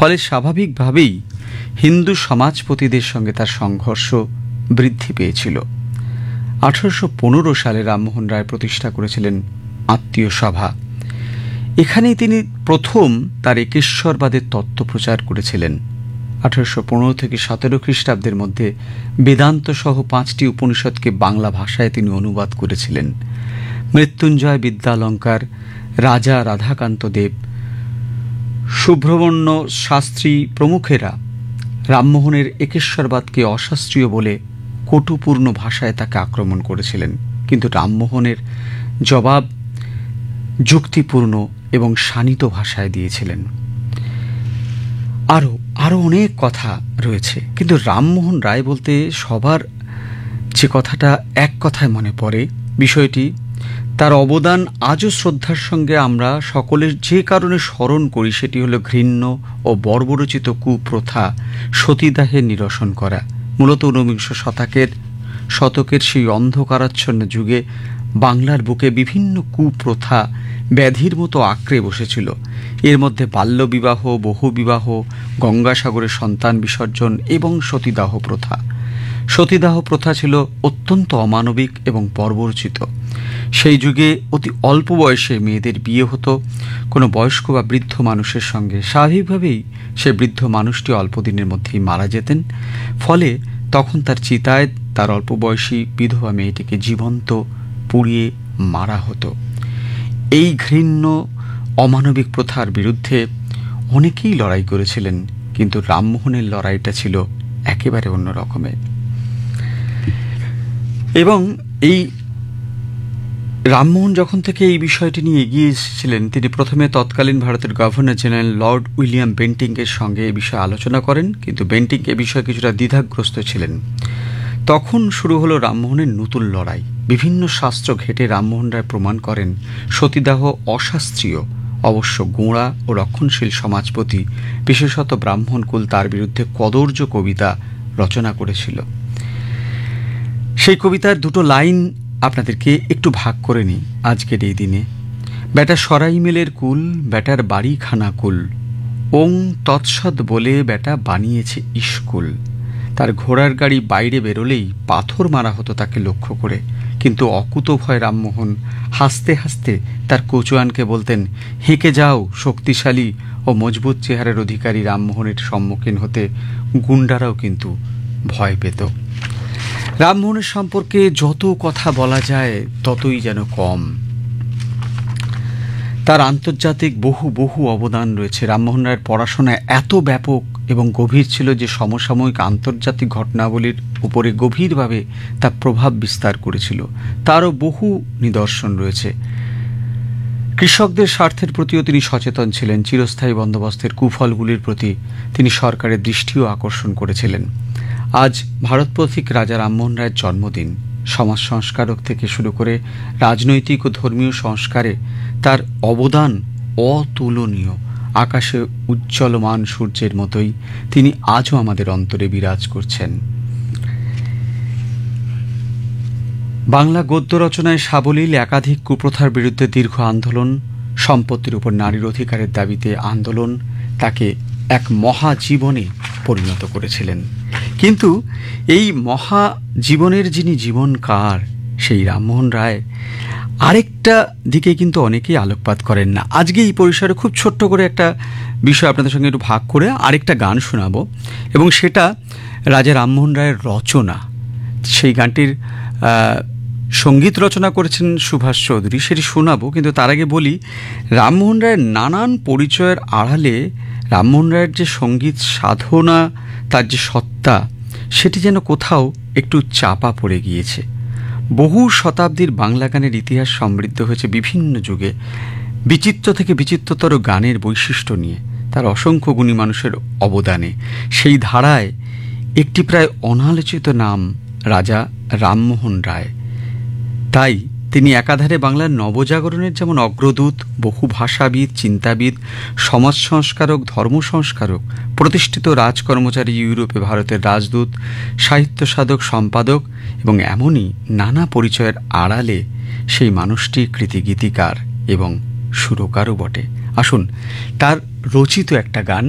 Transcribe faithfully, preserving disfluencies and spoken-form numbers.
ফলে স্বাভাবিকভাবেই হিন্দু সমাজপতিদের সঙ্গে তার সংঘর্ষ বৃদ্ধি পেয়েছিল। আঠারোশো পনেরো সালে রামমোহন রায় প্রতিষ্ঠা করেছিলেন আত্মীয় সভা। এখানেই তিনি প্রথম তার একেশ্বরবাদের তত্ত্ব প্রচার করেছিলেন। আঠারোশো পনেরো থেকে সতেরো খ্রিস্টাব্দের মধ্যে বেদান্ত সহ পাঁচটি উপনিষদকে বাংলা ভাষায় তিনি অনুবাদ করেছিলেন। মৃত্যুঞ্জয় বিদ্যালঙ্কার, রাজা রাধাকান্ত দেব, সুব্রহ্মণ্য শাস্ত্রী প্রমুখেরা রামমোহনের একেশ্বরবাদকে অশাস্ত্রীয় বলে কটুপূর্ণ ভাষায় তাকে আক্রমণ করেছিলেন, কিন্তু রামমোহনের জবাব যুক্তিপূর্ণ এবং শানিত ভাষায় দিয়েছিলেন। আরও আরও অনেক কথা রয়েছে, কিন্তু রামমোহন রায় বলতে সবার যে কথাটা এক কথায় মনে পড়ে, বিষয়টি তার অবদান আজও শ্রদ্ধার সঙ্গে আমরা সকলের যে কারণে স্মরণ করি, সেটি হলো ঘৃণ্য ও বর্বরচিত কুপ্রথা সতীদাহের নিরসন করা। মূলত ঊনবিংশ শতকের শতকের সেই অন্ধকারাচ্ছন্ন যুগে বাংলার বুকে বিভিন্ন কুপ্রথা ব্যাধির মতো আঁকড়ে বসেছিল। এর মধ্যে বাল্যবিবাহ, বহুবিবাহ, গঙ্গাসাগরে সন্তান বিসর্জন এবং সতীদাহ প্রথা। সতীদাহ প্রথা ছিল অত্যন্ত অমানবিক এবং বর্বরচিত। সেই যুগে অতি অল্প বয়সে মেয়েদের বিয়ে হতো কোনো বয়স্ক বা বৃদ্ধ মানুষের সঙ্গে। স্বাভাবিকভাবেই সে বৃদ্ধ মানুষটি অল্প দিনের মধ্যেই মারা যেতেন। ফলে তখন তার চিতায় তার অল্প বয়সী বিধবা মেয়েটিকে জীবন্ত পুড়িয়ে মারা হতো। এই ঘৃণ্য অমানবিক প্রথার বিরুদ্ধে অনেকেই লড়াই করেছিলেন, কিন্তু রামমোহনের লড়াইটা ছিল একেবারে অন্য রকমের। এবং এই রামমোহন যখন থেকে এই বিষয়টি নিয়ে এগিয়ে এসেছিলেন, তিনি প্রথমে তৎকালীন ভারতের গভর্নর জেনারেল লর্ড উইলিয়াম বেন্টিংকের সঙ্গে এই বিষয়ে আলোচনা করেন, কিন্তু বেন্টিং এ বিষয়ে কিছুটা দ্বিধাগ্রস্ত ছিলেন। তখন শুরু হলো রামমোহনের নতুন লড়াই। বিভিন্ন শাস্ত্র ঘেটে রামমোহন রায় প্রমাণ করেন সতীদাহ অশাস্ত্রীয়। অবশ্য গোঁড়া ও রক্ষণশীল সমাজপতি, বিশেষত ব্রাহ্মণকুল, তার বিরুদ্ধে কদর্য কবিতা রচনা করেছিল। সেই কবিতার দুটো লাইন আপনাদেরকে একটু ভাগ করে নিই আজকের এই দিনে। বেটা সরাই মেলের কুল, বেটার বাড়ি খানা কুল, ওং তৎসৎ বলে বেটা বানিয়েছে স্কুল। তার ঘোড়ার গাড়ি বাইরে বেরোলেই পাথর মারা হতো তাকে লক্ষ্য করে, কিন্তু অকুত ভয় রামমোহন হাসতে হাসতে তার কোচোয়ানকে বলতেন, হেঁকে যাও শক্তিশালী ও মজবুত চেহারার অধিকারী রামমোহনের সম্মুখীন হতে গুন্ডারাও কিন্তু ভয় পেত। রামমোহনের সম্পর্কে যত কথা বলা যায় ততই যেন কম। তার আন্তর্জাতিক বহু বহু অবদান রয়েছে। রামমোহন রায়ের পড়াশোনা এত ব্যাপক এবং গভীর ছিল যে সমসাময়িক আন্তর্জাতিক ঘটনাবলীর উপরে গভীরভাবে তা প্রভাব বিস্তার করেছিল। তারও বহু নিদর্শন রয়েছে। কৃষকদের স্বার্থের প্রতিও তিনি সচেতন ছিলেন। চিরস্থায়ী বন্দোবস্তের কুফলগুলির প্রতি তিনি সরকারের দৃষ্টিও আকর্ষণ করেছিলেন। আজ ভারতপথিক রাজা রামমোহন রায়ের জন্মদিন। সমাজ সংস্কারক থেকে শুরু করে রাজনৈতিক ও ধর্মীয় সংস্কারে তার অবদান অতুলনীয়। আকাশে উজ্জ্বলমান সূর্যের মতোই তিনি আজও আমাদের অন্তরে বিরাজ করছেন। বাংলা গদ্য রচনায় সাবলীল একাধিক কুপ্রথার বিরুদ্ধে দীর্ঘ আন্দোলন, সম্পত্তির উপর নারীর অধিকারের দাবিতে আন্দোলন তাকে এক মহাজীবনে পরিণত করেছিলেন। কিন্তু এই মহাজীবনের যিনি জীবনকার, সেই রামমোহন রায় আরেকটা দিকে কিন্তু অনেকেই আলোকপাত করেন না। আজকে এই পরিসরে খুব ছোট্ট করে একটা বিষয় আপনাদের সঙ্গে একটু ভাগ করে আরেকটা গান শোনাবো, এবং সেটা রাজা রামমোহন রায়ের রচনা। সেই গানটির সঙ্গীত রচনা করেছেন সুভাষ চৌধুরী, সেটি শোনাবো। কিন্তু তার আগে বলি, রামমোহন রায়ের নানান পরিচয়ের আড়ালে রামমোহন রায়ের যে সঙ্গীত সাধনা, তার যে সত্তা, সেটি যেন কোথাও একটু চাপা পড়ে গিয়েছে। বহু শতাব্দীর বাংলা গানের ইতিহাস সমৃদ্ধ হয়েছে বিভিন্ন যুগে বিচিত্র থেকে বিচিত্রতর গানের বৈশিষ্ট্য নিয়ে, তার অসংখ্য গুণী মানুষের অবদানে। সেই ধারায় একটি প্রায় অনালোচিত নাম রাজা রামমোহন রায়। তাই তিনি একাধারে বাংলার নবজাগরণের যেমন অগ্রদূত, বহু ভাষাবিদ, চিন্তাবিদ, সমাজ সংস্কারক, ধর্ম সংস্কারক, প্রতিষ্ঠিত রাজকর্মচারী, ইউরোপে ভারতের রাজদূত, সাহিত্য সাধক, সম্পাদক, এবং এমনই নানা পরিচয়ের আড়ালে সেই মানুষটি কৃতিগীতিকার এবং সুরকারও বটে। আসুন তার রচিত একটা গান